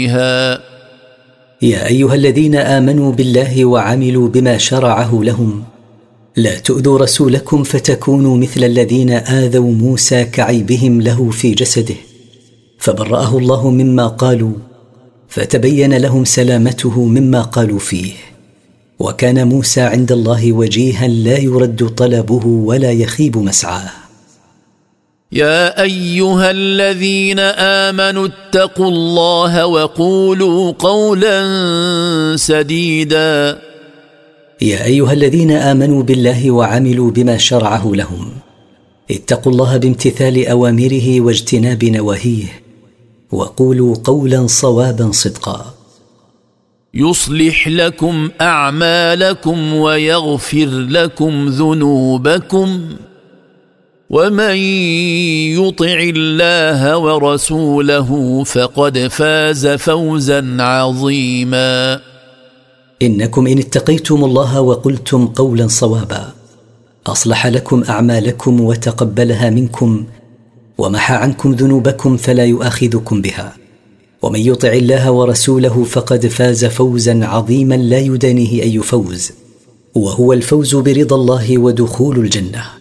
يا أيها الذين آمنوا بالله وعملوا بما شرعه لهم لا تؤذوا رسولكم فتكونوا مثل الذين آذوا موسى كعيبهم له في جسده، فبرأه الله مما قالوا، فتبين لهم سلامته مما قالوا فيه، وكان موسى عند الله وجيها لا يرد طلبه ولا يخيب مسعاه. يا أيها الذين آمنوا اتقوا الله وقولوا قولا سديدا. يا أيها الذين آمنوا بالله وعملوا بما شرعه لهم اتقوا الله بامتثال أوامره واجتناب نواهيه، وقولوا قولا صوابا صدقا. يصلح لكم أعمالكم ويغفر لكم ذنوبكم، ومن يطع الله ورسوله فقد فاز فوزا عظيما. إنكم إن اتقيتم الله وقلتم قولا صوابا أصلح لكم أعمالكم وتقبلها منكم ومحى عنكم ذنوبكم فلا يؤاخذكم بها، ومن يطع الله ورسوله فقد فاز فوزا عظيما لا يدانيه أي فوز، وهو الفوز برضا الله ودخول الجنة.